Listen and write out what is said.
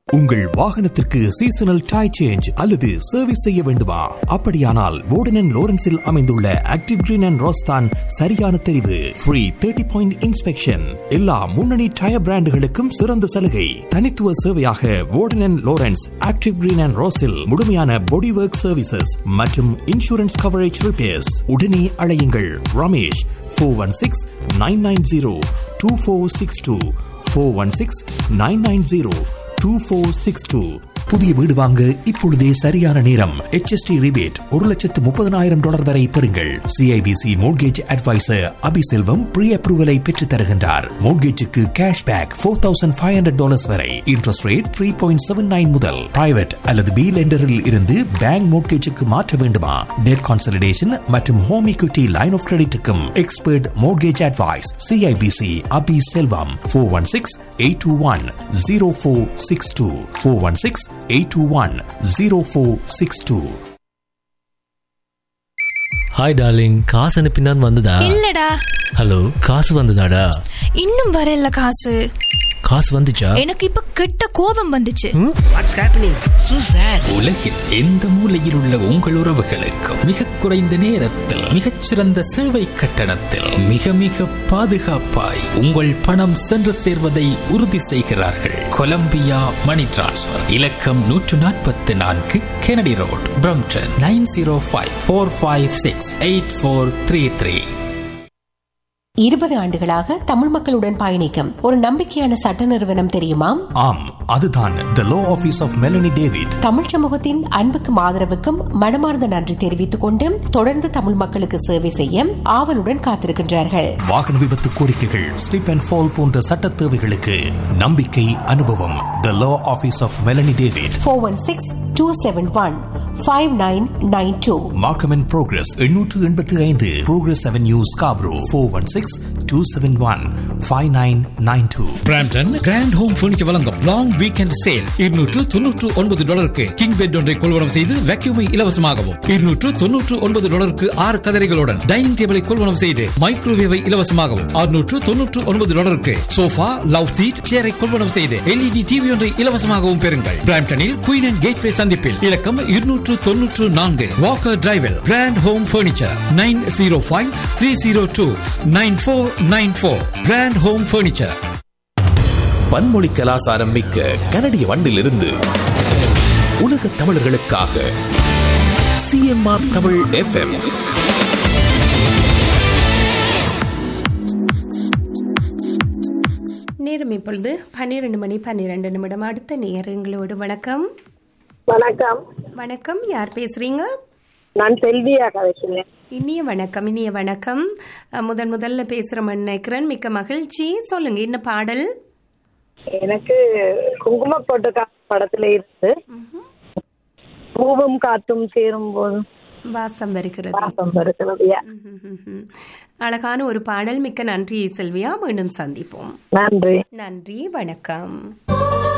உங்கள் வாகனத்திற்கு seasonal tyre change அல்லது சர்வீஸ் செய்ய வேண்டுமா? அப்படியானால் வோர்டன் லோரன்ஸில் அமைந்துள்ள ஆக்டிவ் கிரீன் அண்ட் ரோஸ் தான் சரியான தெரிவு. Free 30-point inspection. எல்லா முன்னணி டயர் பிராண்டுகளுக்கும் சிறந்த சலுகை. தனித்துவ சேவையாக வோர்டன் லோரன்ஸ் ஆக்டிவ் கிரீன் அண்ட் ரோஸில் முழுமையான பாடி ஒர்க் சர்வீசஸ் மற்றும் இன்சூரன்ஸ் கவரேஜ் ரிப்பேர்ஸ். உடனே அழையுங்கள் ரமேஷ் 416-990-2462 416-990-2462. புதிய வீடு வாங்க இப்பொழுதே சரியான நேரம். HST ரிபேட் $130,000 வரை பெறுங்கள். CIBC mortgage advisor Abiselvam pre அப்ரூவலை பெற்றுத் தருகின்றார். மோட்கேஜுக்கு கேஷ்பேக் $4,500 வரை. இன்ட்ரெஸ்ட் ரேட் 3.79 முதல். பிரைவேட் அல்லது பி லெண்டரில் இருந்து பேங்க் மோட்கேஜுக்கு மாற்ற வேண்டுமா? டெட் கான்சலிடேஷன் மற்றும் home equity line of கிரெடிட்டுக்கும் expert mortgage advice. CIBC Abiselvam 416-821-0462 416-821-0462. Hi darling, காசு அனுப்பினான் வந்ததா? இல்லடா. ஹலோ, காசு வந்ததாடா? இன்னும் வரல. காசு வந்துச்சா? எனக்கு இப்ப கெட்ட கோபம் வந்துச்சு. What's happening சூசர்? உலகில் எந்த மூலையில் உள்ள உங்கள் உறவுகளுக்கு மிக குறைந்த நேரத்தில் மிகச்சிறந்த சேவை கட்டணத்தில் மிக மிக பாதுகாப்பாய் உங்கள் பணம் சென்று சேர்வதை உறுதி செய்கிறார்கள். கொலம்பியா மணி டிரான்ஸ்ஃபர். இலக்கம் 144 கெனடி ரோட், பிரம்டன் 9054568433. 20 ஆண்டுகளாக தமிழ் மக்களுடன் பயணிக்கும் ஒரு நம்பிக்கையான சட்ட நிறுவனம் தெரியுமா? ஆம், அதுதான் The Law Office of Melanie David. Tamil சமூகத்தின் அன்புக்கும் ஆதரவுக்கும் மனமார்ந்த நன்றி தெரிவித்துக் கொண்டு தொடர்ந்து தமிழ் மக்களுக்கு சேவை செய்ய ஆவலுடன் காத்திருக்கின்றார்கள். வாகன விபத்து கோரிக்கைகள், ஸ்லிப் அண்ட் ஃபால் போன்ற சட்ட தேவைகளுக்கு நம்பிக்கை, அனுபவம். The Law Office of Melanie David. 416-271-5992. Markham and Progress 885 Progress Avenue, Scarborough. 416-271-5992. Brampton grand home furniture வழங்கும் long weekend sale. $299 king bed ஒன்றை கொள்வனம் செய்து வேக்யூமை இலவசமாகவும், $299 6 கதரைகளுடன் டைனிங் டேபிளை கொள்வனம் செய்து மைக்ரோவேவை இலவசமாகவும், $699 சோஃபா, லவ் சீட், சேரை கொள்வனம் செய்து LED டிவி ஒன்றை இலவசமாகவும் பெறுங்கள். பிராம்டனில் குயின் அண்ட் கேட்வே சந்திப்பில் இலக்கம் 294 Walker டிரைவில் grand home furniture. 905-302-9494. Grand home furniture. பன்மொழி கலாசாரம் மிக்க கனடிய மண்ணிலிருந்து உலக தமிழர்களுக்காக CMR தமிழ் FM. நேரம் இப்பொழுது 12:12 அடுத்த நேரங்களோடு வணக்கம். வணக்கம். வணக்கம், யார் பேசுறீங்க? நான் செல்வியாக பேசுறேன். இனிய வணக்கம். முதல்ல பேசுறேன்னு நினைக்கிறேன். மிக்க மகிழ்ச்சி. சொல்லுங்க, என்ன பாடல்? எனக்கு குங்கும போட்டு படத்துல இருந்து பூவும் காத்தும் சேரும் போது வாசம் வருகிறது. அழகான ஒரு பாடல். மிக்க நன்றி செல்வியா. மீண்டும் சந்திப்போம். நன்றி. நன்றி, வணக்கம்.